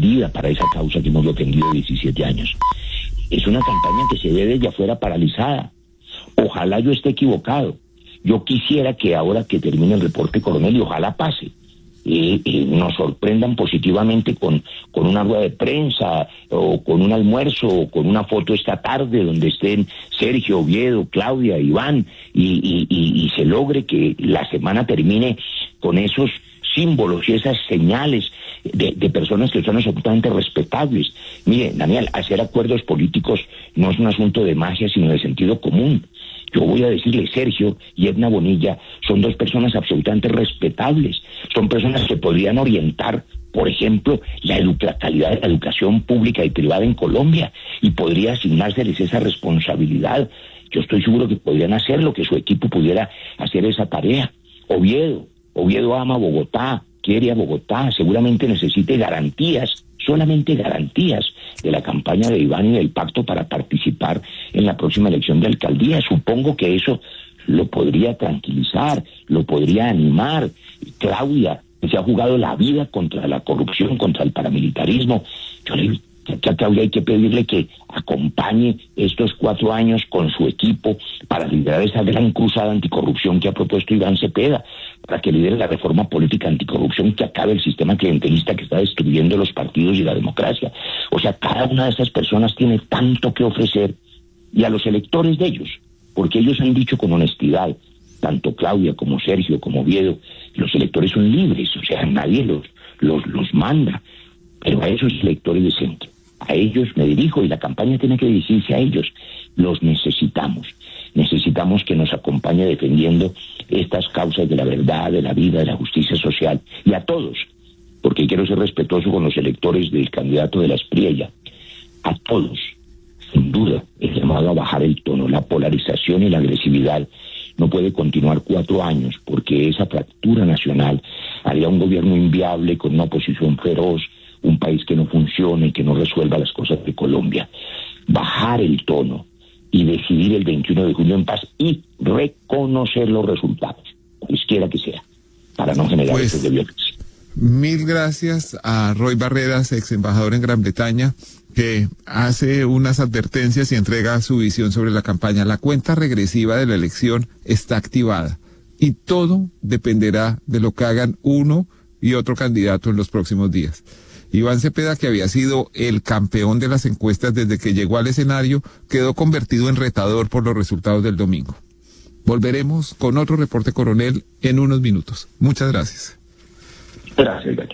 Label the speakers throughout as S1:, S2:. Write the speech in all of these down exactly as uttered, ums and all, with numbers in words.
S1: perdida para esa causa que hemos defendido diecisiete años. Es una campaña que se ve desde afuera paralizada. Ojalá yo esté equivocado. Yo quisiera que ahora que termine el reporte, coronel, y ojalá pase, eh, eh, nos sorprendan positivamente con, con una rueda de prensa, o con un almuerzo, o con una foto esta tarde donde estén Sergio, Oviedo, Claudia, Iván, y, y, y, y se logre que la semana termine con esos símbolos y esas señales de, de personas que son absolutamente respetables. Mire, Daniel, hacer acuerdos políticos no es un asunto de magia, sino de sentido común. Yo voy a decirle, Sergio y Edna Bonilla son dos personas absolutamente respetables, son personas que podrían orientar, por ejemplo, la, la calidad de la educación pública y privada en Colombia, y podría asignárseles esa responsabilidad. Yo estoy seguro que podrían hacerlo, que su equipo pudiera hacer esa tarea. Oviedo, Oviedo ama Bogotá, quiere a Bogotá, seguramente necesite garantías, solamente garantías de la campaña de Iván y del pacto para participar en la próxima elección de alcaldía. Supongo que eso lo podría tranquilizar, lo podría animar. Claudia, que se ha jugado la vida contra la corrupción, contra el paramilitarismo, yo le digo que a Claudia hay que pedirle que acompañe estos cuatro años con su equipo para liderar esa gran cruzada anticorrupción que ha propuesto Iván Cepeda, para que lidere la reforma política anticorrupción que acabe el sistema clientelista que está destruyendo los partidos y la democracia. O sea, cada una de esas personas tiene tanto que ofrecer, y a los electores de ellos, porque ellos han dicho con honestidad, tanto Claudia como Sergio como Oviedo, los electores son libres, o sea, nadie los, los, los manda, pero a esos electores de centro, a ellos me dirijo, y la campaña tiene que dirigirse a ellos. Los necesitamos. Necesitamos que nos acompañe defendiendo estas causas de la verdad, de la vida, de la justicia social, y a todos, porque quiero ser respetuoso con los electores del candidato de la Espriella, a todos, sin duda, el llamado a bajar el tono. La polarización y la agresividad no puede continuar cuatro años, porque esa fractura nacional haría un gobierno inviable con una oposición feroz, un país que no funcione y que no resuelva las cosas de Colombia. Bajar el tono y decidir el veintiuno de junio en paz y reconocer los resultados, cualquiera que sea, para no generar
S2: pues,
S1: hechos de violencia.
S2: Mil gracias a Roy Barreras, ex embajador en Gran Bretaña, que hace unas advertencias y entrega su visión sobre la campaña. La cuenta regresiva de la elección está activada y todo dependerá de lo que hagan uno y otro candidato en los próximos días. Iván Cepeda, que había sido el campeón de las encuestas desde que llegó al escenario, quedó convertido en retador por los resultados del domingo. Volveremos con otro reporte, coronel, en unos minutos. Muchas gracias.
S1: Gracias, Beto.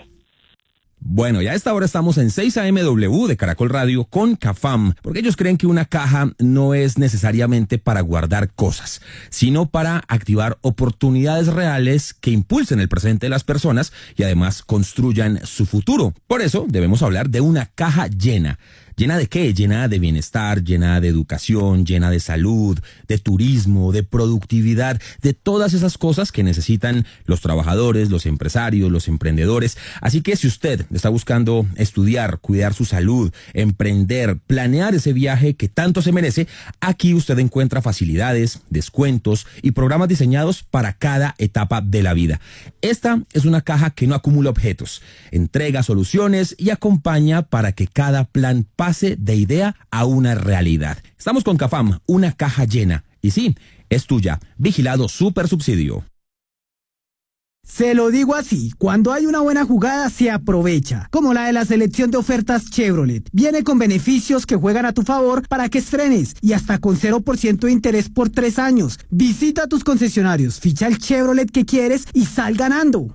S3: Bueno, ya a esta hora estamos en seis A M W de Caracol Radio con CAFAM, porque ellos creen que una caja no es necesariamente para guardar cosas, sino para activar oportunidades reales que impulsen el presente de las personas y además construyan su futuro. Por eso debemos hablar de una caja llena. ¿Llena de qué? Llena de bienestar, llena de educación, llena de salud, de turismo, de productividad, de todas esas cosas que necesitan los trabajadores, los empresarios, los emprendedores. Así que si usted está buscando estudiar, cuidar su salud, emprender, planear ese viaje que tanto se merece, aquí usted encuentra facilidades, descuentos y programas diseñados para cada etapa de la vida. Esta es una caja que no acumula objetos, entrega soluciones y acompaña para que cada plan pase de idea a una realidad. Estamos con CAFAM, una caja llena. Y sí, es tuya. Vigilado Super Subsidio.
S4: Se lo digo así, cuando hay una buena jugada se aprovecha, como la de la selección de ofertas Chevrolet. Viene con beneficios que juegan a tu favor para que estrenes y hasta con cero por ciento de interés por tres años. Visita tus concesionarios, ficha el Chevrolet que quieres y sal ganando.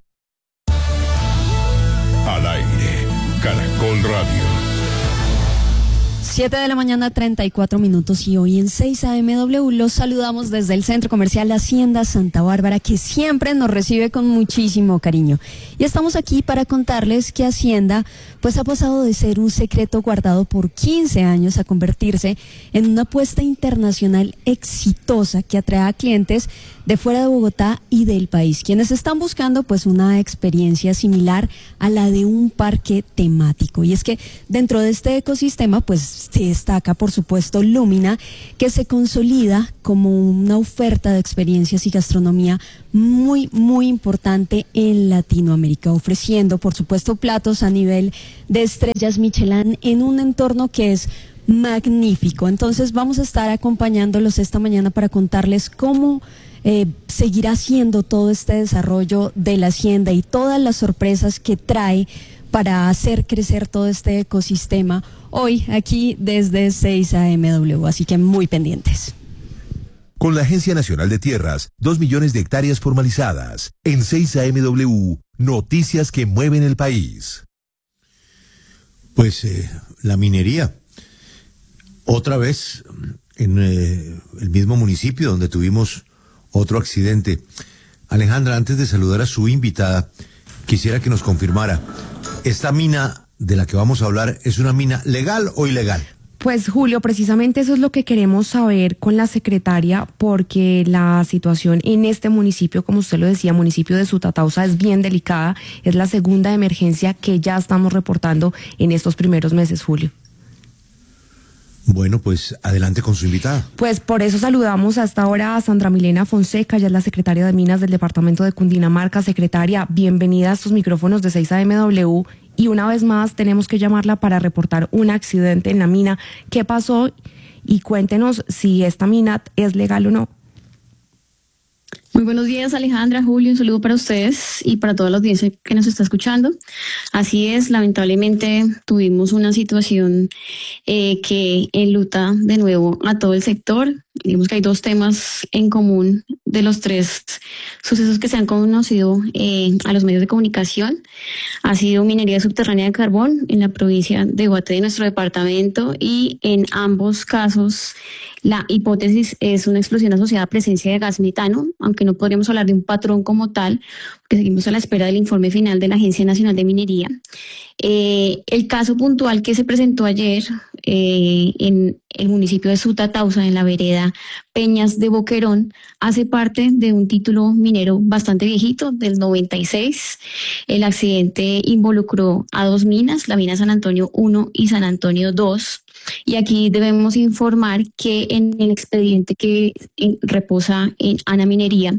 S5: Al aire, Caracol Radio.
S6: siete de la mañana, treinta y cuatro minutos, y hoy en seis A M W los saludamos desde el Centro Comercial Hacienda Santa Bárbara, que siempre nos recibe con muchísimo cariño. Y estamos aquí para contarles que Hacienda pues ha pasado de ser un secreto guardado por quince años a convertirse en una apuesta internacional exitosa que atrae a clientes de fuera de Bogotá y del país, quienes están buscando pues una experiencia similar a la de un parque temático. Y es que dentro de este ecosistema pues se destaca, por supuesto, Lumina, que se consolida como una oferta de experiencias y gastronomía muy, muy importante en Latinoamérica, ofreciendo, por supuesto, platos a nivel de estrellas Michelin en un entorno que es magnífico. Entonces vamos a estar acompañándolos esta mañana para contarles cómo eh, seguirá siendo todo este desarrollo de la hacienda y todas las sorpresas que trae para hacer crecer todo este ecosistema hoy aquí desde seis A M W, así que muy pendientes.
S7: Con la Agencia Nacional de Tierras, dos millones de hectáreas formalizadas. En seis A M W, noticias que mueven el país.
S8: Pues eh, la minería. Otra vez en eh, el mismo municipio donde tuvimos otro accidente. Alejandra, antes de saludar a su invitada, quisiera que nos confirmara, ¿esta mina de la que vamos a hablar es una mina legal o ilegal?
S9: Pues Julio, precisamente eso es lo que queremos saber con la secretaria, porque la situación en este municipio, como usted lo decía, municipio de Sutatausa, es bien delicada. Es la segunda emergencia que ya estamos reportando en estos primeros meses, Julio.
S8: Bueno, pues adelante con su invitada.
S9: Pues por eso saludamos hasta ahora a Sandra Milena Fonseca, ella es la secretaria de Minas del departamento de Cundinamarca. Secretaria, bienvenida a estos micrófonos de seis A M W. Y una vez más tenemos que llamarla para reportar un accidente en la mina. ¿Qué pasó? Y cuéntenos si esta mina es legal o no.
S10: Muy buenos días, Alejandra, Julio, un saludo para ustedes y para toda la audiencia que nos está escuchando. Así es, lamentablemente tuvimos una situación eh, que enluta de nuevo a todo el sector. Digamos que hay dos temas en común de los tres sucesos que se han conocido eh, a los medios de comunicación. Ha sido minería subterránea de carbón en la provincia de Guaté, de nuestro departamento, y en ambos casos la hipótesis es una explosión asociada a presencia de gas metano, aunque no podríamos hablar de un patrón como tal, porque seguimos a la espera del informe final de la Agencia Nacional de Minería. Eh, el caso puntual que se presentó ayer eh, en el municipio de Sutatausa, en la vereda Peñas de Boquerón, hace parte de un título minero bastante viejito, del noventa y seis. El accidente involucró a dos minas, la mina San Antonio uno y San Antonio dos. Y aquí debemos informar que en el expediente que reposa en Ana Minería,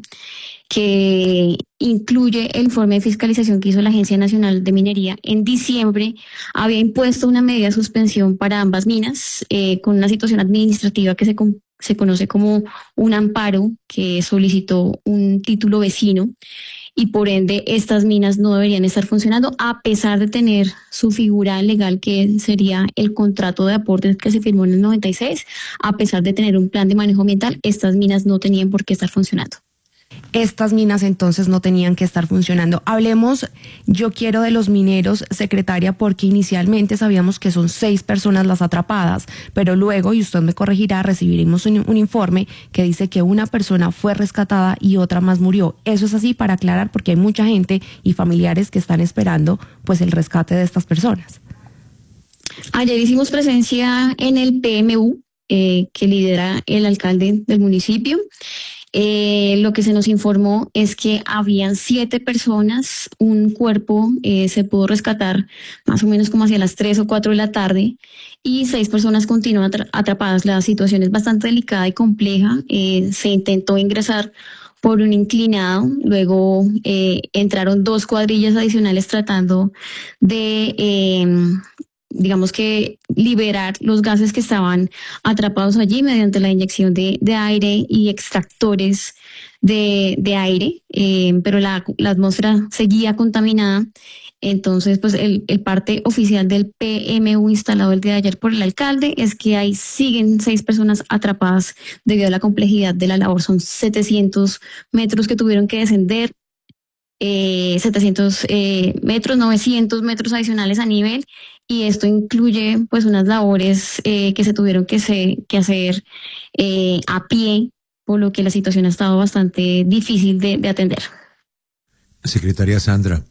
S10: que incluye el informe de fiscalización que hizo la Agencia Nacional de Minería, en diciembre había impuesto una medida de suspensión para ambas minas eh, con una situación administrativa que se, se conoce como un amparo que solicitó un título vecino, y por ende estas minas no deberían estar funcionando a pesar de tener su figura legal, que sería el contrato de aportes que se firmó en el noventa y seis. A pesar de tener un plan de manejo ambiental, estas minas no tenían por qué estar funcionando.
S9: Estas minas entonces no tenían que estar funcionando. Hablemos, yo quiero, de los mineros, secretaria, porque inicialmente sabíamos que son seis personas las atrapadas, pero luego, y usted me corregirá, recibiremos un, un informe que dice que una persona fue rescatada y otra más murió. Eso es así, para aclarar, porque hay mucha gente y familiares que están esperando pues el rescate de estas personas.
S10: Ayer hicimos presencia en el P M U eh, que lidera el alcalde del municipio. Eh, lo que se nos informó es que habían siete personas, un cuerpo eh, se pudo rescatar más o menos como hacia las tres o cuatro de la tarde, y seis personas continúan atrapadas. La situación es bastante delicada y compleja. Eh, se intentó ingresar por un inclinado, luego eh, entraron dos cuadrillas adicionales tratando de... Eh, digamos que liberar los gases que estaban atrapados allí mediante la inyección de, de aire y extractores de, de aire, eh, pero la, la atmósfera seguía contaminada. Entonces, pues el, el parte oficial del P M U instalado el día de ayer por el alcalde es que ahí siguen seis personas atrapadas debido a la complejidad de la labor. Son setecientos metros que tuvieron que descender, eh, setecientos eh, metros, novecientos metros adicionales a nivel, y esto incluye pues unas labores eh, que se tuvieron que, se, que hacer eh, a pie, por lo que la situación ha estado bastante difícil de, de atender.
S8: Secretaria Sandra,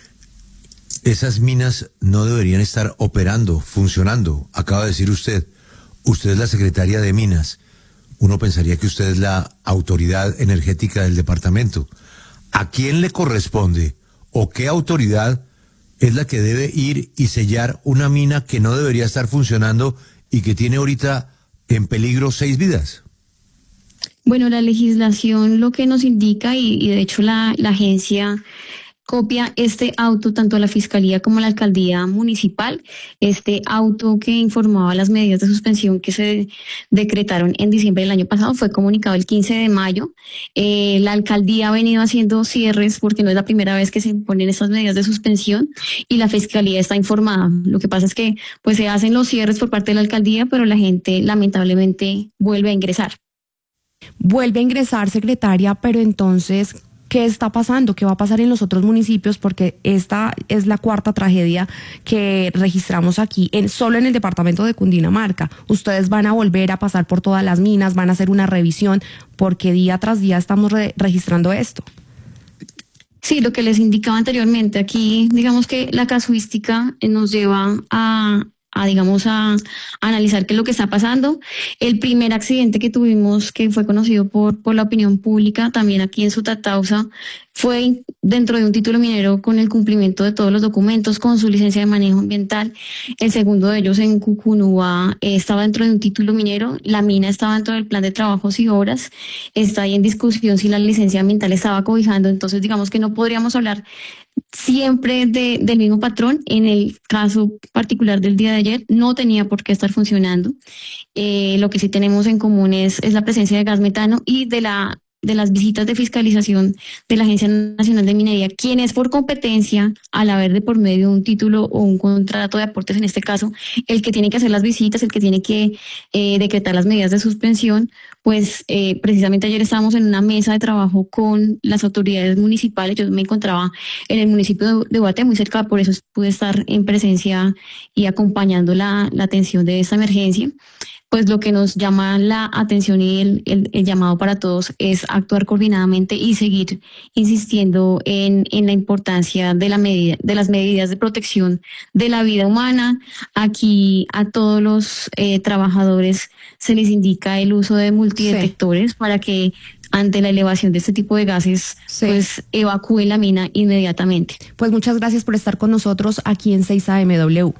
S8: esas minas no deberían estar operando, funcionando. Acaba de decir usted, usted es la secretaria de Minas. Uno pensaría que usted es la autoridad energética del departamento. ¿A quién le corresponde o qué autoridad es la que debe ir y sellar una mina que no debería estar funcionando y que tiene ahorita en peligro seis vidas?
S10: Bueno, la legislación lo que nos indica, y, y de hecho la, la agencia copia este auto tanto a la Fiscalía como a la Alcaldía Municipal, este auto que informaba las medidas de suspensión que se decretaron en diciembre del año pasado fue comunicado el quince de mayo. Eh, la Alcaldía ha venido haciendo cierres porque no es la primera vez que se imponen estas medidas de suspensión y la Fiscalía está informada. Lo que pasa es que pues se hacen los cierres por parte de la Alcaldía, pero la gente lamentablemente vuelve a ingresar.
S9: Vuelve a ingresar, secretaria, pero entonces, ¿qué está pasando? ¿Qué va a pasar en los otros municipios? Porque esta es la cuarta tragedia que registramos aquí, en, solo en el departamento de Cundinamarca. Ustedes van a volver a pasar por todas las minas, van a hacer una revisión, porque día tras día estamos re- registrando esto.
S10: Sí, lo que les indicaba anteriormente, aquí digamos que la casuística nos lleva a... a digamos a, a analizar qué es lo que está pasando. El primer accidente que tuvimos, que fue conocido por, por la opinión pública, también aquí en Sutatausa, fue dentro de un título minero con el cumplimiento de todos los documentos, con su licencia de manejo ambiental. El segundo de ellos en Cucunúa eh, estaba dentro de un título minero, la mina estaba dentro del plan de trabajos y obras, está ahí en discusión si la licencia ambiental estaba cobijando, entonces digamos que no podríamos hablar siempre de, del mismo patrón. En el caso particular del día de ayer no tenía por qué estar funcionando. Eh, lo que sí tenemos en común es, es la presencia de gas metano y de la de las visitas de fiscalización de la Agencia Nacional de Minería, quien es por competencia, al haber de por medio un título o un contrato de aportes en este caso, el que tiene que hacer las visitas, el que tiene que eh, decretar las medidas de suspensión. Pues eh, precisamente ayer estábamos en una mesa de trabajo con las autoridades municipales. Yo me encontraba en el municipio de Guate, muy cerca, por eso pude estar en presencia y acompañando la, la atención de esta emergencia. Pues lo que nos llama la atención y el, el, el llamado para todos es actuar coordinadamente y seguir insistiendo en, en la importancia de, la medida, de las medidas de protección de la vida humana. Aquí a todos los eh, trabajadores se les indica el uso de multidetectores, sí, para que ante la elevación de este tipo de gases, sí, pues evacúen la mina inmediatamente.
S9: Pues muchas gracias por estar con nosotros aquí en seis A M W.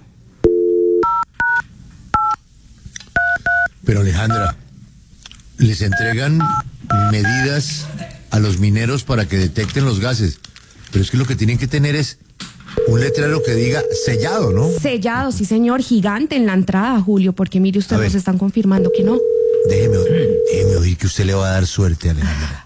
S8: Pero Alejandra, les entregan medidas a los mineros para que detecten los gases, pero es que lo que tienen que tener es un letrero que diga sellado, ¿no?
S9: Sellado, sí señor, gigante en la entrada, Julio, porque mire usted, nos están confirmando que no.
S8: Déjeme, déjeme oír que usted le va a dar suerte, Alejandra.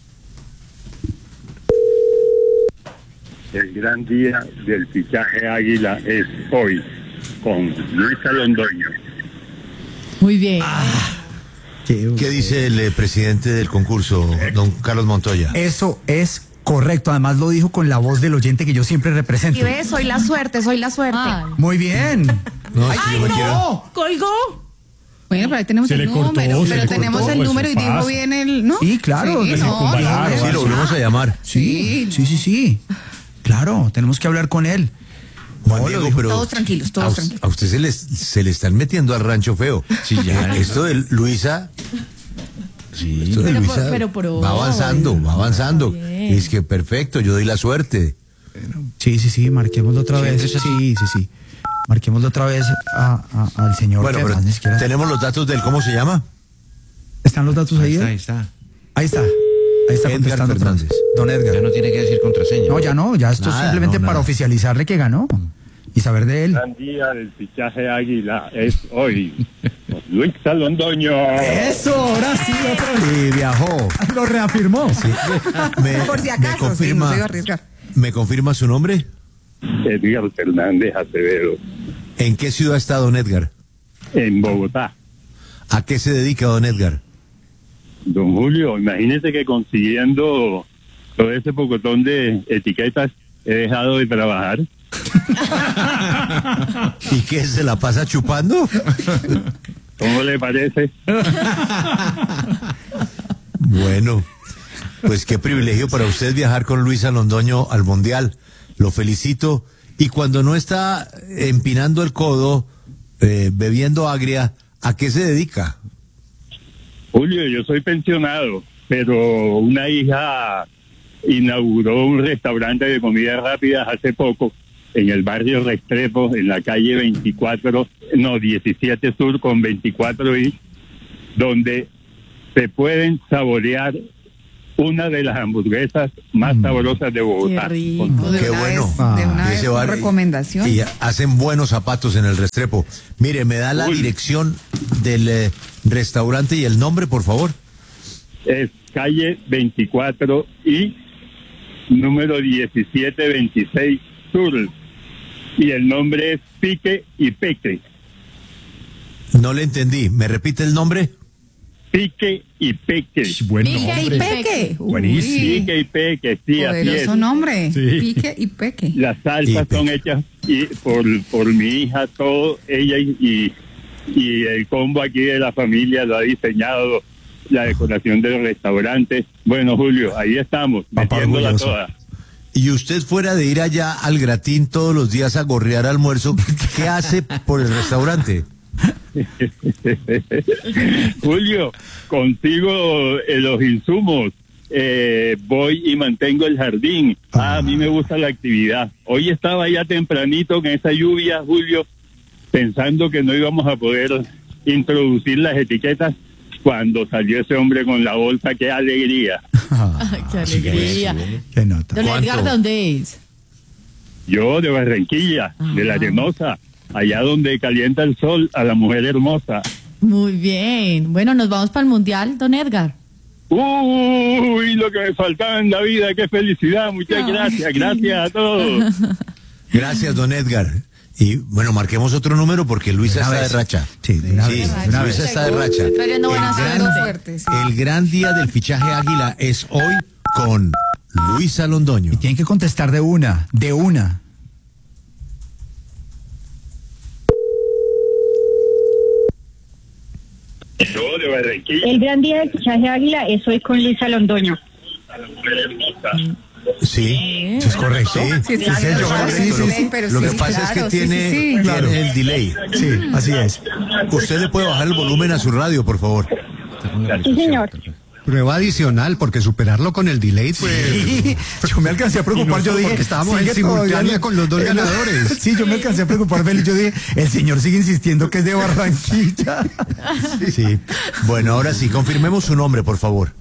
S11: El gran día del fichaje Águila es hoy, con Luisa Londoño.
S12: Muy bien.
S8: Ah, ¿qué, ¿Qué dice el eh, presidente del concurso, don Carlos Montoya?
S13: Eso es correcto. Además lo dijo con la voz del oyente que yo siempre represento.
S9: Y ve, soy la suerte, soy la suerte.
S13: Ay. Muy bien.
S8: No,
S9: ¡Ay,
S8: si
S9: no!
S8: Quiero...
S9: ¡Colgó!
S12: Bueno, pero ahí tenemos
S13: se
S12: el número,
S13: cortó,
S12: pero
S13: se
S12: tenemos
S13: cortó,
S12: el
S13: pues
S12: número y dijo
S13: pasa.
S12: bien el, ¿no?
S13: Sí, claro.
S12: Sí, no,
S8: claro, sí, lo volvemos a llamar.
S13: Sí, sí, sí, sí. Claro, tenemos que hablar con él.
S8: Juan Diego, pero
S12: todos tranquilos, todos
S8: a,
S12: tranquilos.
S8: A usted se le, se le están metiendo al rancho feo. Sí, ya. Esto de Luisa, sí, esto de
S12: pero
S8: Luisa
S12: por, pero por
S8: va avanzando, va avanzando. Y es que perfecto, yo doy la suerte.
S13: Sí, sí, sí, marquémoslo otra vez. Sí, sí, sí. Marquémoslo otra vez a, a, al señor.
S8: Bueno, pero ni siquiera... tenemos los datos del cómo se llama.
S13: ¿Están los datos ahí?
S14: Ahí está,
S13: ahí está. Ahí está. Ahí está
S8: Edgar Fernández.
S13: Don Edgar.
S14: Ya no tiene que decir contraseña.
S13: No, ya no, ya esto
S8: nada,
S13: es simplemente
S8: no,
S13: para
S8: nada.
S13: oficializarle que ganó y saber de él.
S11: El gran día del fichaje Águila es hoy, con Luisa Londoño.
S13: Eso, ahora sí, otro. Y viajó. Lo reafirmó. Sí.
S8: Me,
S12: por si acaso,
S8: me confirma,
S12: sí, no se iba a arriesgar.
S8: ¿Me confirma su nombre?
S11: Edgar Fernández Acevedo.
S8: ¿En qué ciudad está don Edgar?
S11: En Bogotá.
S8: ¿A qué se dedica don Edgar?
S11: Don Julio, imagínese que consiguiendo todo ese pocotón de etiquetas he dejado de trabajar.
S8: ¿Y qué, se la pasa chupando?
S11: ¿Cómo le parece?
S8: Bueno, pues qué privilegio para usted viajar con Luisa Londoño al Mundial. Lo felicito. Y cuando no está empinando el codo, eh, bebiendo agria, ¿a qué se dedica?
S11: Julio, yo soy pensionado, pero una hija inauguró un restaurante de comidas rápidas hace poco en el barrio Restrepo, en la calle veinticuatro, no, diecisiete Sur con veinticuatro I, donde se pueden saborear una de las hamburguesas más
S12: Mm.
S11: sabrosas de Bogotá.
S12: Qué rico, de
S8: Qué
S12: una
S8: bueno.
S12: vez, de una
S8: Y
S12: vez
S8: ese
S12: una
S8: bar-
S12: recomendación.
S8: Y hacen buenos zapatos en el Restrepo. Mire, me da la
S11: Uy.
S8: dirección del eh, restaurante y el nombre, por favor.
S11: Es calle veinticuatro y número diecisiete veintiséis Sur. Y el nombre es Pique y Peque.
S8: No le entendí. ¿Me repite el nombre?
S11: Pique y Peque.
S5: Buen
S12: Pique y
S5: nombre.
S12: peque.
S5: Buenísimo.
S12: Uy,
S11: Pique y Peque, sí, así es.
S12: poderoso nombre.
S5: Sí.
S12: Pique y peque.
S11: Las salsas
S8: Y
S11: son
S8: Peque.
S11: hechas y por, por mi hija, todo, ella y, y, y el combo aquí de la familia lo ha diseñado, la decoración del restaurante. Bueno, Julio, ahí estamos,
S13: Papá
S11: metiéndola
S13: orgulloso.
S11: toda.
S8: Y usted fuera de ir allá al Gratín todos los días a gorrear almuerzo, ¿qué hace por el restaurante?
S11: Julio, consigo eh, los insumos, eh, voy y mantengo el jardín. Ah, a mí me gusta la actividad. Hoy estaba ya tempranito en esa lluvia, Julio, pensando que no íbamos a poder introducir las etiquetas cuando salió ese hombre con la bolsa. ¡Qué alegría!
S12: Ay, qué alegría.
S13: Qué nota.
S12: Don Edgar, ¿dónde es?
S11: Yo de Barranquilla, de la Arenosa, allá donde calienta el sol a la mujer hermosa.
S12: Muy bien. Bueno, nos vamos para el Mundial, don Edgar.
S11: Uy, lo que me faltaba en la vida, qué felicidad, muchas
S12: Ay,
S11: gracias, gracias a todos.
S8: Gracias, don Edgar. Y bueno, marquemos otro número porque Luisa
S13: De una
S8: está
S13: vez.
S8: de racha.
S13: Sí, de una
S8: Sí,
S13: vez, de una
S8: Luisa
S13: vez.
S8: está de racha.
S12: Está teniendo buena
S8: El gran-
S12: suerte. fuerte, sí.
S8: El gran día del fichaje Águila es hoy con Luisa Londoño.
S13: Y tienen que contestar de una, de una.
S11: Yo de Barranquilla,
S14: El gran día del fichaje Águila es hoy con Luisa Londoño.
S11: a la mujer hermosa.
S8: Sí,
S13: ¿Eso es correcto?
S8: Sí,
S12: Sí,
S8: sí,
S12: sí,
S8: señor,
S12: claro,
S8: correcto.
S12: sí,
S8: Lo-
S12: sí, pero
S8: Lo
S12: sí,
S8: que pasa es
S12: claro,
S8: que
S12: sí,
S8: tiene,
S12: sí, sí.
S8: tiene
S13: Claro.
S8: el delay.
S13: Sí, así es.
S8: Usted le puede bajar el volumen a su radio, por favor.
S14: Sí, señor.
S15: Prueba adicional, porque superarlo con el delay, pues...
S13: Yo me alcancé a preocupar,
S15: Y
S13: yo
S15: nosotros,
S13: dije,
S15: porque estábamos en
S13: sigue todavía
S15: simultánea
S13: el-
S15: con los dos
S13: el-
S15: ganadores.
S13: Sí, yo me alcancé a preocupar, Félix, yo dije, el señor sigue insistiendo que es de Barranquilla.
S8: Sí. Bueno, ahora sí, confirmemos su nombre, por favor.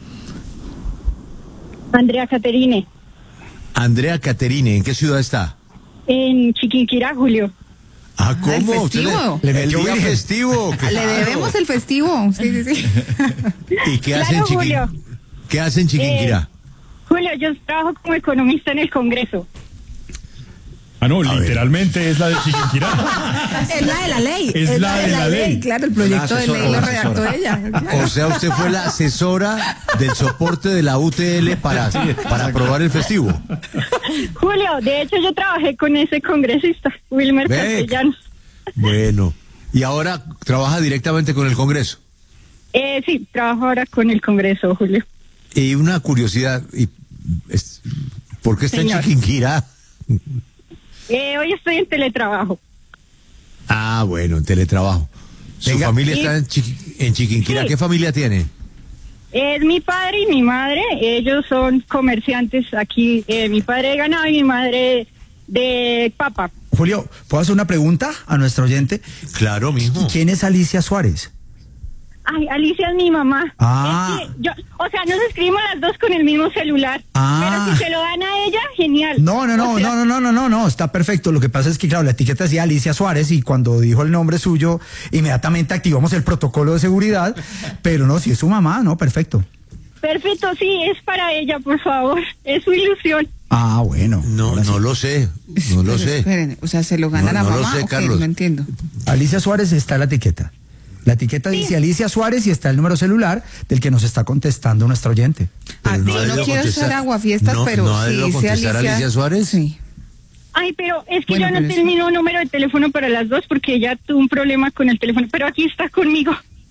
S14: Andrea Caterine,
S8: Andrea Caterine, ¿en qué ciudad está?
S14: en Chiquinquirá, Julio.
S8: Ah,
S12: el
S8: ¿cómo? ¿Usted
S12: festivo.
S8: Le,
S13: Le
S8: el
S13: metió
S8: día
S13: virgen.
S8: festivo.
S12: Le
S8: claro.
S12: debemos el festivo. Sí, sí, sí.
S8: ¿Y qué
S14: Claro,
S8: hace en Chiquin-
S14: Julio.
S8: ¿Qué hace en Chiquinquirá?
S14: Julio, yo trabajo como economista en el Congreso.
S5: Ah, no,
S8: A ver.
S5: literalmente es la de Chiquinquirá.
S12: Es la de la ley.
S5: Es la de la ley.
S12: Claro, el proyecto de
S8: Una
S12: ley lo
S8: asesora,
S12: redactó
S8: una
S12: ella.
S8: O sea, usted fue la asesora del soporte de la U T L para, para aprobar el festivo.
S14: Julio, de hecho yo trabajé con ese congresista, Wilmer
S8: Ve.
S14: Castellanos.
S8: Bueno, y ahora trabaja directamente con el Congreso.
S14: Eh, sí, trabajo ahora con el Congreso, Julio.
S8: Y una curiosidad, y, es- ¿por qué está
S14: Señor.
S8: en Chiquinquirá?
S14: Eh, hoy estoy en teletrabajo.
S8: Ah, bueno, en teletrabajo. Su
S13: Venga.
S8: familia
S14: Sí.
S8: está en, Chiqui- en Chiquinquirá.
S14: Sí.
S8: ¿Qué familia tiene?
S14: Es mi padre y mi madre, ellos son comerciantes aquí, eh, mi padre de ganado y mi madre de papa.
S13: Julio, ¿puedo hacer una pregunta a nuestro oyente?
S8: Claro, mijo.
S13: ¿Quién es Alicia Suárez?
S14: Ay, Alicia es mi mamá.
S13: Ah.
S14: Es que yo, o sea, nos escribimos las dos con el mismo celular.
S13: Ah.
S14: Pero si se lo dan a ella, genial.
S13: No, no, no,
S14: O sea,
S13: no, no, no, no, no, no, está perfecto. Lo que pasa es que, claro, la etiqueta decía Alicia Suárez y cuando dijo el nombre suyo, inmediatamente activamos el protocolo de seguridad, pero no, si es su mamá, no, perfecto.
S14: Perfecto, sí, es para ella, por favor. Es su ilusión.
S13: Ah, bueno.
S8: No, no lo sé, no lo
S12: Pero
S8: sé.
S12: esperen, o sea, ¿se lo gana
S8: No,
S12: la
S8: no lo
S12: mamá?
S8: sé,
S12: ¿O qué?
S8: Carlos.
S12: No entiendo.
S13: Alicia Suárez está en la etiqueta. La etiqueta dice Alicia Suárez y está el número celular del que nos está contestando nuestro oyente.
S12: Ah,
S8: Pero
S12: sí,
S8: ha
S12: no
S8: debido
S12: quiero
S8: contestar-
S12: hacer aguafiestas,
S8: no,
S12: pero
S8: ¿no ha
S12: sí
S8: debido
S12: dice
S8: contestar
S12: Alicia.
S8: Alicia Suárez?
S12: Sí.
S14: Ay, pero es que
S12: Bueno,
S14: yo
S12: pero
S14: no
S12: es-
S14: tengo el mismo número de teléfono para las dos porque ella tuvo un problema con el teléfono, pero aquí está conmigo.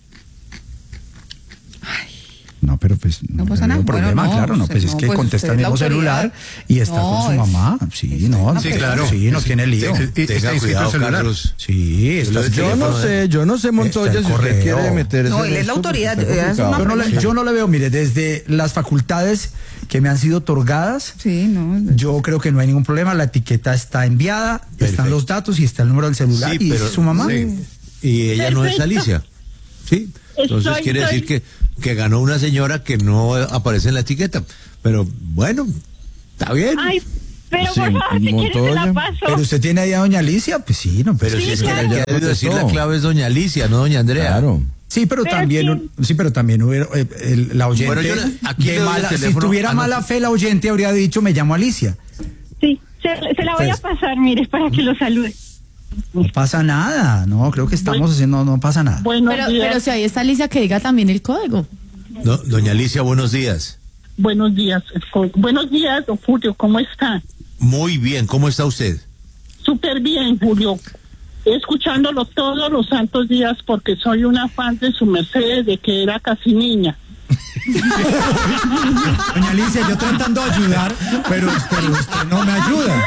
S13: No, pero pues
S12: No pasa
S13: hay
S12: nada.
S13: ningún problema,
S12: Bueno, no,
S13: claro, no,
S12: usted-
S13: pues es
S12: no,
S13: que
S12: pues
S13: contesta el
S12: usted es la
S13: mismo celular
S12: autoridad.
S13: y está
S12: No,
S13: con su
S12: es-
S13: mamá. Sí, no,
S15: Sí, claro.
S13: Sí, no tiene lío.
S15: Sí, sí, está
S8: Tenga
S15: inscrito
S8: cuidado,
S15: el celular.
S8: Carlos.
S13: Sí, está
S8: Yo
S2: Yo no sé, yo no sé, Montoya,
S13: Está el
S2: si usted
S13: correo.
S2: quiere meterse
S12: No,
S2: en
S12: él es la
S2: esto, porque
S12: autoridad,
S2: está
S12: eh, es una
S2: complicado.
S13: Yo no, le, yo no le veo, mire, desde las facultades que me han sido otorgadas.
S12: Sí, no.
S13: Yo creo que no hay ningún problema, la etiqueta está enviada,
S8: Perfecto.
S13: están los datos y está el número del celular
S8: Sí,
S13: y
S8: pero-
S13: es su mamá.
S8: sí. Y ella no es
S14: Perfecto.
S8: Alicia. Sí. Entonces
S14: Estoy-
S8: quiere
S14: estoy-
S8: decir que, que ganó una señora que no aparece en la etiqueta. Pero bueno, está bien.
S14: Ay, pero
S3: Sí,
S14: por favor, si quieres te la paso.
S13: Pero usted tiene ahí a doña Alicia, pues sí, no,
S8: Pero
S14: Sí,
S8: si es que
S14: claro.
S8: la que ha debido decir la clave es doña Alicia, no doña Andrea.
S3: Claro.
S13: Sí, pero
S14: Pero
S13: también, sí, pero también hubiera, eh, el- la oyente,
S8: Bueno, yo le- aquí
S13: de
S8: le doy el
S13: mala- si
S8: teléfono.
S13: tuviera
S8: Ah, no.
S13: mala fe la oyente habría dicho me llamo Alicia.
S14: Sí, se, se la voy a pasar, mire, para que lo salude.
S13: No pasa nada, no, creo que estamos haciendo, no pasa nada.
S14: Buenos
S12: Pero,
S14: días.
S12: pero si ahí está Alicia, que diga también el código.
S8: No, doña Alicia, buenos días.
S14: Buenos días. Co- Buenos días, don Julio, ¿cómo está?
S8: Muy bien, ¿cómo está usted?
S14: Súper bien, Julio. Escuchándolo todos los santos días porque soy una fan de su merced desde que era casi niña.
S13: Doña Alicia, yo tratando de ayudar, pero, pero usted no me ayuda.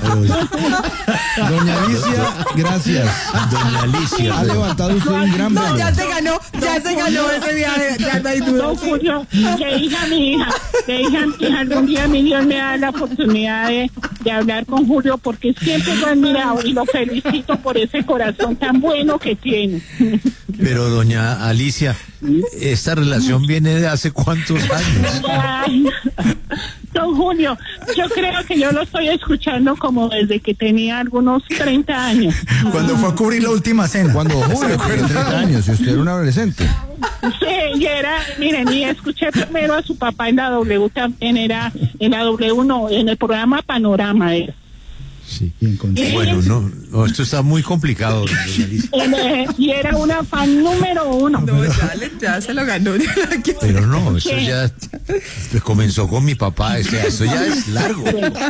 S16: Doña Alicia, gracias.
S8: Doña Alicia.
S16: Ha levantado usted un gran
S9: No,
S16: valor.
S9: ya se ganó, ya se ganó ese viaje, ya no hay duda.
S14: Don Julio, le dije a mi hija, le dije a mi hija, algún día mi Dios me da la oportunidad de, de hablar con Julio porque siempre lo he admirado y lo felicito por ese corazón tan bueno que tiene.
S8: Pero doña Alicia, esta relación viene de hace cuántos años.
S14: Ay, don Julio, yo creo que yo lo estoy escuchando como desde que tenía algunos treinta años.
S13: Cuando fue a cubrir la última cena.
S16: Cuando Julio tenía treinta años y usted era un adolescente.
S14: Sí, y era, miren, y escuché primero a su papá en la W también, era en la W, no, en el programa Panorama era.
S8: Sí.
S13: Bien contento.
S8: Bueno, no, no, esto está muy complicado, doña Alicia.
S14: En, eh, y era una fan número uno.
S9: No, ya, le- ya se lo ganó.
S8: Pero no, eso
S14: ¿Qué?
S8: ya comenzó con mi papá, o sea, eso ya es largo.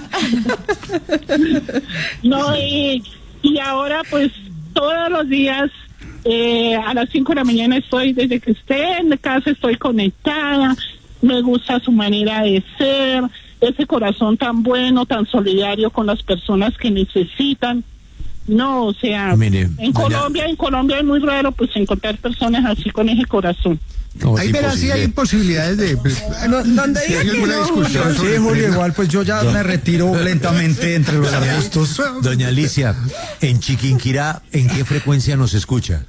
S14: No, y, y ahora pues todos los días eh, a las cinco de la mañana estoy, desde que esté en casa estoy conectada, me gusta su manera de ser, ese corazón tan bueno, tan solidario con las personas que necesitan. No, o sea,
S8: Mire,
S14: en
S8: doña-
S14: Colombia, en Colombia es muy raro pues encontrar personas así con ese corazón.
S8: No, es
S15: Ahí verás si
S8: imposible.
S15: hay posibilidades de... pues,
S9: No, ¿dónde
S15: si
S9: diga
S15: hay
S9: que
S15: alguna
S9: no,
S15: discusión
S13: Pero sí,
S15: sobre
S13: Julio,
S15: Frena.
S13: igual pues yo ya me retiro lentamente entre los arbustos.
S8: Doña Alicia, en Chiquinquirá, ¿en qué frecuencia nos escucha?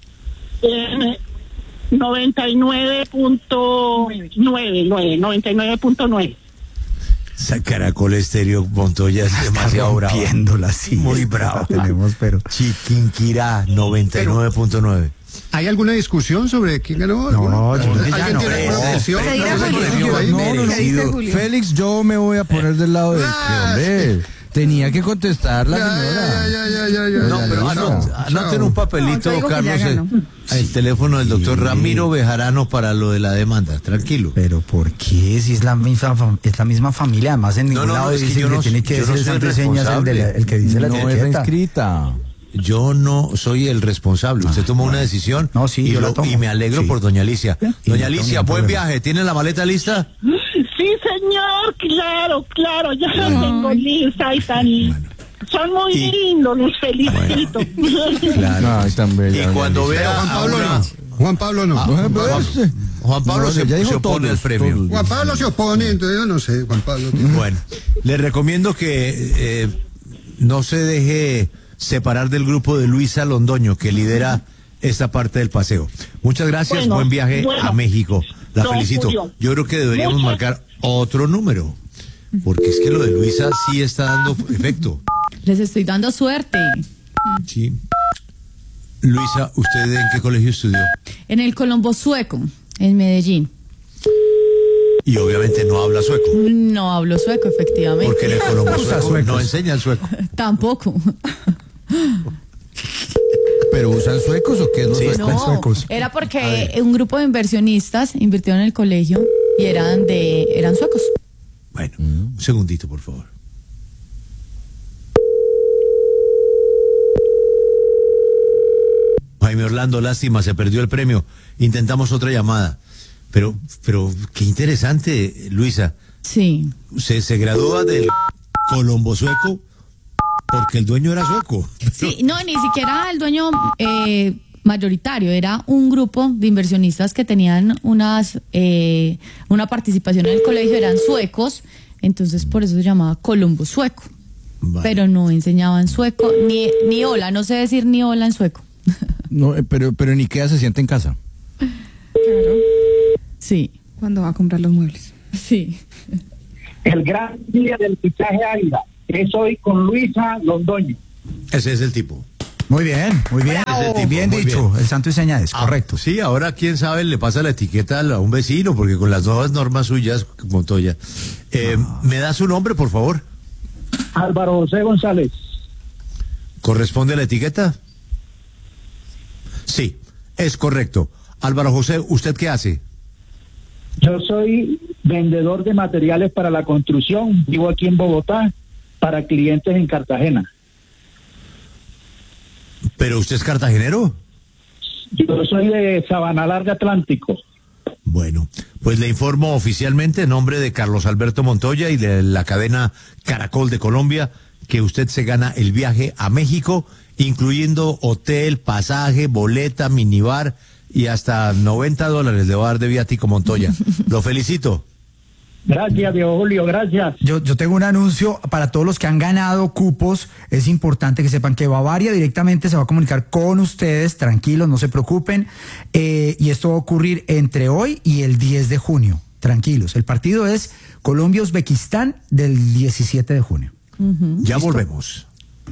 S14: En noventa y nueve punto nueve, noventa y nueve punto nueve.
S8: Esa Caracol Estéreo Montoya es demasiado brava.
S13: Rompiéndola, sí.
S8: Muy brava.
S13: Tenemos, pero...
S8: Chiquinquirá, noventa y nueve punto nueve.
S15: ¿Hay alguna discusión sobre quién ganó?
S13: No, yo creo que ya
S15: ¿Alguien
S13: no.
S15: tiene alguna
S8: No.
S15: versión?
S9: Que diga
S15: ¿No se
S9: Julio.
S15: premió ahí?
S16: No, no, no.
S9: ¿Qué dice Julio?
S16: Félix, yo me voy a poner del lado de que, hombre, tenía que contestar la
S15: Ya,
S16: señora.
S15: ya, ya, ya, ya, ya.
S8: No, pero
S16: Alicia.
S8: anot- anoten un papelito,
S9: No, yo digo que
S8: Carlos,
S9: ya
S8: eh,
S9: ganó.
S8: el teléfono del doctor Ramiro Bejarano para lo de la demanda. Tranquilo.
S13: Pero ¿por qué? Si es la misma, fam- es la misma familia, además en ningún
S8: no, no,
S13: lado
S8: es que
S13: dice
S8: yo
S13: que
S8: no-
S13: tiene que
S8: yo no
S13: decir
S8: soy
S13: santo y señas el, de la- el que dice la
S16: No es
S13: etiqueta.
S16: inscrita.
S8: Yo no soy el responsable. Usted tomó una decisión
S13: No, sí,
S8: y,
S13: yo la
S8: lo-
S13: tomo.
S8: y me alegro
S13: Sí.
S8: por doña Alicia.
S13: Y no
S8: Doña
S13: tengo
S8: Alicia,
S13: ningún
S8: buen
S13: problema.
S8: viaje. ¿Tiene la maleta lista?
S14: Sí, señor, claro, claro, ya la tengo lista y tan... Son muy
S8: Y-
S14: lindos, los felicito.
S8: Claro.
S16: Ay, tan bella,
S8: Y
S16: doña
S8: cuando
S16: Alicia.
S8: vea
S15: Juan
S8: a
S15: Pablo
S8: una-
S15: no. Juan Pablo no.
S8: Ah,
S15: Juan
S8: Juan,
S15: Pablo,
S8: Juan Pablo
S16: No,
S8: se,
S16: ya dijo
S8: se opone
S16: todos,
S8: al premio.
S16: todos.
S15: Juan Pablo se opone, entonces yo no sé, Juan Pablo. tiene-
S8: Bueno, le recomiendo que eh, no se deje separar del grupo de Luisa Londoño, que lidera esta parte del paseo. Muchas gracias,
S14: Bueno,
S8: buen viaje
S14: bueno.
S8: a México. La
S14: Don
S8: felicito.
S14: Julio.
S8: Yo creo que deberíamos
S14: Muchas-
S8: marcar otro número, porque es que lo de Luisa sí está dando efecto.
S12: Les estoy dando suerte.
S8: Sí. Luisa, ¿usted en qué colegio estudió?
S12: En el Colombo Sueco, en Medellín.
S8: Y obviamente no habla sueco,
S12: No hablo sueco, efectivamente.
S8: porque en el Colombo
S13: Usa
S8: sueco
S13: suecos.
S8: no enseña el sueco.
S12: Tampoco.
S16: ¿Pero usan suecos o qué es los
S8: Sí.
S16: suecos?
S12: No,
S13: suecos.
S12: era porque un grupo de inversionistas invirtieron en el colegio y eran de eran suecos.
S8: Bueno, un segundito, por favor. Jaime Orlando, lástima, se perdió el premio. Intentamos otra llamada. Pero, pero, qué interesante, Luisa.
S12: Sí.
S8: Se, se gradúa del Colombo sueco porque el dueño era sueco.
S12: Sí, no, ni siquiera el dueño eh, mayoritario, era un grupo de inversionistas que tenían unas eh, una participación en el colegio, eran suecos, entonces por eso se llamaba Colombo Sueco. Vale. Pero no enseñaban sueco, ni, ni hola, no sé decir ni hola en sueco.
S16: No, pero, pero en Ikea se siente en casa.
S12: Claro. Sí.
S17: Cuando va a comprar los muebles.
S12: Sí.
S18: El gran día del fichaje Águila es hoy con Luisa Londoño.
S8: Ese es el tipo.
S13: Muy bien, muy bien.
S8: Tipo,
S13: bien
S8: muy
S13: dicho,
S8: bien.
S13: el santo y seña es,
S8: Ah,
S13: correcto.
S8: Sí, ahora quién sabe le pasa la etiqueta a un vecino, porque con las nuevas normas suyas, Montoya. Eh, ah. ¿Me da su nombre, por favor?
S18: Álvaro José González.
S8: ¿Corresponde la etiqueta? Sí, es correcto. Álvaro José, ¿usted qué hace?
S18: Yo soy vendedor de materiales para la construcción, vivo aquí en Bogotá, para clientes en Cartagena.
S8: ¿Pero usted es cartagenero?
S18: Yo soy de Sabana Larga Atlántico.
S8: Bueno, pues le informo oficialmente en nombre de Carlos Alberto Montoya y de la cadena Caracol de Colombia que usted se gana el viaje a México, incluyendo hotel, pasaje, boleta, minibar y hasta noventa dólares le va a dar de viático Montoya. Lo felicito.
S18: Gracias, Diego Julio, gracias.
S13: Yo, yo tengo un anuncio para todos los que han ganado cupos. Es importante que sepan que Bavaria directamente se va a comunicar con ustedes, tranquilos, no se preocupen. Eh, y esto va a ocurrir entre hoy y el diez de junio. Tranquilos. El partido es Colombia-Uzbekistán del diecisiete de junio.
S8: Uh-huh. Ya ¿Listo? Volvemos.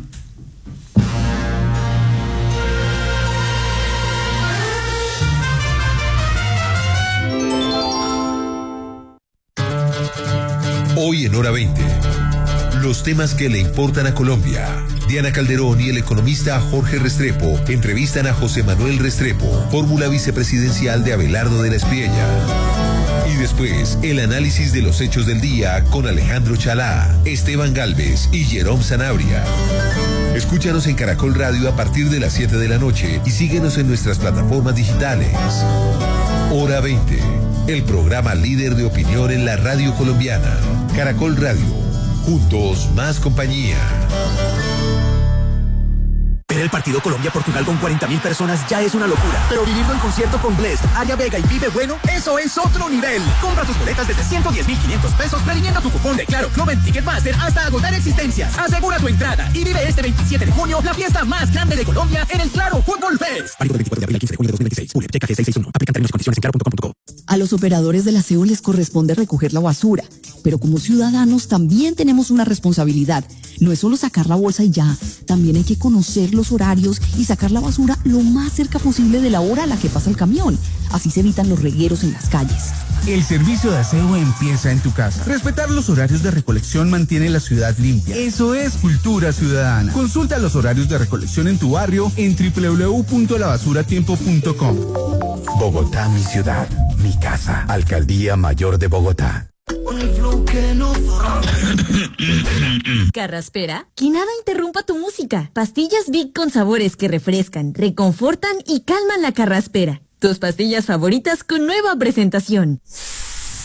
S7: Hoy en Hora veinte, los temas que le importan a Colombia. Diana Calderón y el economista Jorge Restrepo entrevistan a José Manuel Restrepo, fórmula vicepresidencial de Abelardo de la Espriella. Y después, el análisis de los hechos del día con Alejandro Chalá, Esteban Galvez y Jerome Sanabria. Escúchanos en Caracol Radio a partir de las siete de la noche y síguenos en nuestras plataformas digitales. Hora veinte. El programa líder de opinión en la radio colombiana. Caracol Radio. Juntos, más compañía.
S19: Ver el partido Colombia-Portugal con cuarenta mil personas ya es una locura. Pero vivirlo en concierto con Blest, Aria Vega y Vive Bueno, eso es otro nivel. Compra tus boletas desde ciento diez mil quinientos pesos, previniendo tu cupón de Claro Club en Ticketmaster hasta agotar existencias. Asegura tu entrada y vive este veintisiete de junio la fiesta más grande de Colombia en el Claro Fútbol Fest. Válido del veinticuatro de abril al quince de junio de dos mil veintiséis. Julio, checa G seiscientos sesenta y uno. Aplican términos y condiciones en claro punto com punto co.
S20: A los operadores del aseo les corresponde recoger la basura, pero como ciudadanos también tenemos una responsabilidad. No es solo sacar la bolsa y ya, también hay que conocer los horarios y sacar la basura lo más cerca posible de la hora a la que pasa el camión. Así se evitan los regueros en las calles.
S21: El servicio de aseo empieza en tu casa. Respetar los horarios de recolección mantiene la ciudad limpia. Eso es cultura ciudadana. Consulta los horarios de recolección en tu barrio en doble u doble u doble u punto la basura tiempo punto com.
S22: Bogotá, mi ciudad, mi casa. Alcaldía Mayor de Bogotá.
S23: Carraspera, que nada interrumpa tu música. Pastillas Big con sabores que refrescan, reconfortan y calman la carraspera. Tus pastillas favoritas con nueva presentación.